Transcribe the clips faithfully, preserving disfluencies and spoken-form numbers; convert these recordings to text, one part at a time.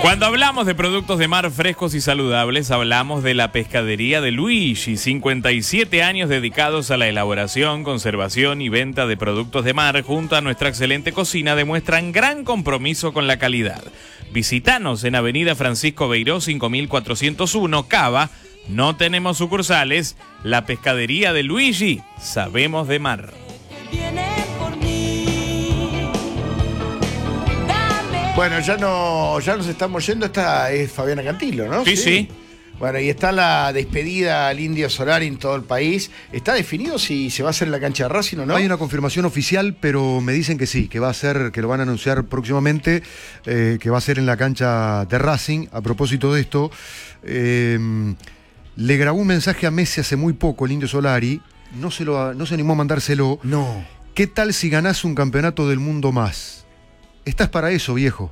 Cuando hablamos de productos de mar frescos y saludables, hablamos de la pescadería de Luigi, cincuenta y siete años dedicados a la elaboración, conservación y venta de productos de mar, junto a nuestra excelente cocina, demuestran gran compromiso con la calidad. Visítanos en Avenida Francisco Beiró cinco mil cuatrocientos uno, Cava. No tenemos sucursales. La pescadería de Luigi, sabemos de mar. Bueno, ya no, ya nos estamos yendo. Esta es Fabiana Cantilo, ¿no? Sí, sí. sí. Bueno, y está la despedida al Indio Solari en todo el país. ¿Está definido si se va a hacer en la cancha de Racing o no? Hay una confirmación oficial, pero me dicen que sí, que va a ser, que lo van a anunciar próximamente, eh, que va a ser en la cancha de Racing. A propósito de esto, eh, le grabó un mensaje a Messi hace muy poco el Indio Solari, no se, lo, no se animó a mandárselo. No. ¿Qué tal si ganás un campeonato del mundo más? Estás para eso, viejo.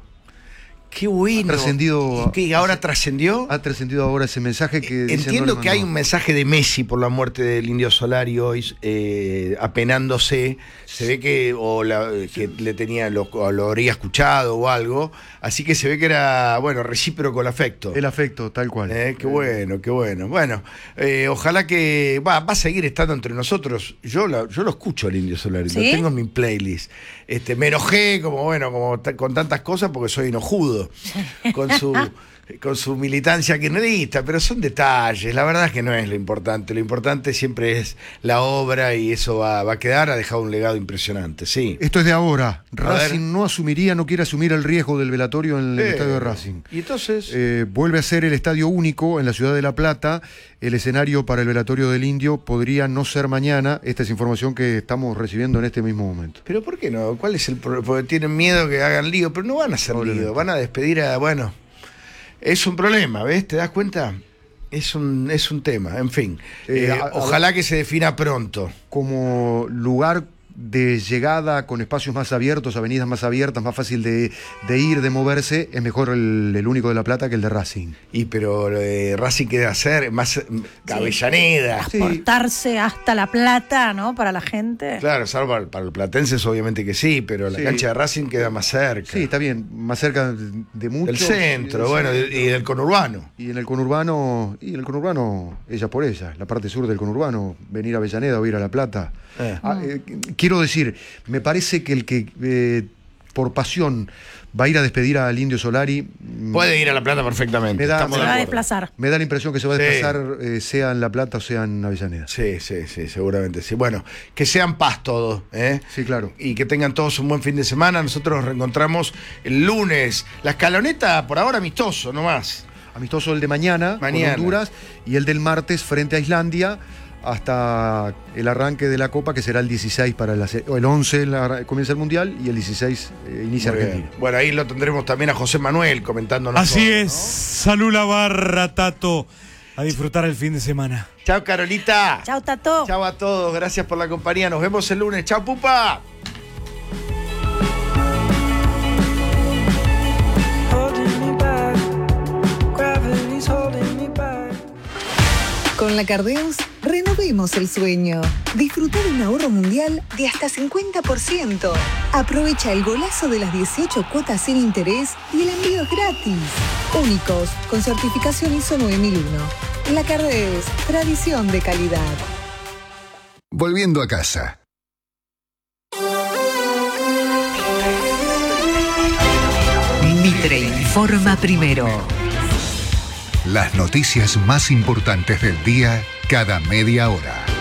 Qué bueno. Ha trascendido. ¿Y ahora trascendió? Ha trascendido ahora ese mensaje que. Entiendo que hay un mensaje de Messi por la muerte del Indio Solari hoy, eh, apenándose. Se ve que, o la, que le tenía, lo, o lo habría escuchado o algo. Así que se ve que era, bueno, recíproco el afecto. El afecto, tal cual. Eh, qué bueno, qué bueno. Bueno, eh, ojalá que. Va, va a seguir estando entre nosotros. Yo, la, yo lo escucho al Indio Solari, ¿sí? Lo tengo en mi playlist. Este, me enojé, como bueno, como t- con tantas cosas, porque soy enojudo. Con su, con su militancia kirchnerista, pero son detalles, la verdad es que no es lo importante, lo importante siempre es la obra y eso va, va a quedar, ha dejado un legado impresionante, sí. Esto es de ahora, Racing no asumiría, no quiere asumir el riesgo del velatorio en el eh, estadio de Racing. Y entonces... Eh, vuelve a ser el estadio único en la ciudad de La Plata, el escenario para el velatorio del Indio podría no ser mañana, esta es información que estamos recibiendo en este mismo momento. ¿Pero por qué no? ¿Cuál es el problema? Porque tienen miedo que hagan lío, pero no van a hacer lío, van a despedir a, bueno, es un problema, ¿ves? ¿Te das cuenta? Es un, es un tema, en fin. Eh, eh, a, ojalá a, que se defina pronto. Como lugar de llegada con espacios más abiertos, avenidas más abiertas, más fácil de, de ir, de moverse, es mejor el, el único de La Plata que el de Racing. Y pero eh, Racing queda hacer más Avellaneda. Sí. Transportarse hasta La Plata, ¿no? Para la gente. Claro, salvo para, para los platenses obviamente que sí, pero la sí. cancha de Racing queda más cerca. Sí, está bien, más cerca de, de mucho. Del centro, y bueno, centro. Y del conurbano. Y en el conurbano, y en el conurbano, ella por ella, la parte sur del conurbano, venir a Avellaneda o ir a La Plata. Eh. Ah, eh, quiero decir, me parece que el que eh, por pasión va a ir a despedir al Indio Solari puede ir a La Plata perfectamente. Me da, se va a desplazar. Me da la impresión que se va a desplazar, sí. eh, sea en La Plata o sea en Avellaneda. Sí, sí, sí, seguramente sí. Bueno, que sean paz todos, ¿eh? Sí, claro. Y que tengan todos un buen fin de semana. Nosotros nos reencontramos el lunes. La escaloneta por ahora amistoso, no más. Amistoso el de mañana, mañana. con Honduras, y el del martes frente a Islandia, hasta el arranque de la Copa, que será el dieciséis para la, el once la, comienza el Mundial y el dieciséis eh, inicia Muy Argentina. Bien. Bueno, ahí lo tendremos también a José Manuel comentándonos. Así todo, es, ¿no? Salud la barra, Tato, a disfrutar el fin de semana. Chao, Carolita. Chao, Tato. Chao a todos, gracias por la compañía, nos vemos el lunes. Chao, Pupa. Con la Cardeus, renovemos el sueño. Disfruta de un ahorro mundial de hasta cincuenta por ciento. Aprovecha el golazo de las dieciocho cuotas sin interés y el envío es gratis. Únicos, con certificación I S O nueve mil uno. La Cardeus, tradición de calidad. Volviendo a casa. Mitre informa primero. Las noticias más importantes del día cada media hora.